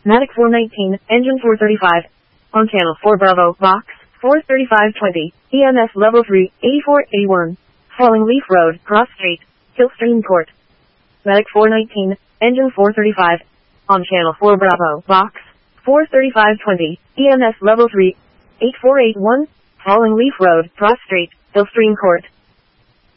Matic 419, engine 435. On channel 4 Bravo, box 43520, EMS level 3, 8481. Falling Leaf Road, Cross Street, Killstream Court. Matic 419, engine 435. On channel 4 Bravo, box 43520, EMS level 3, 8481. Falling Leaf Road, Cross Street, Killstream Court.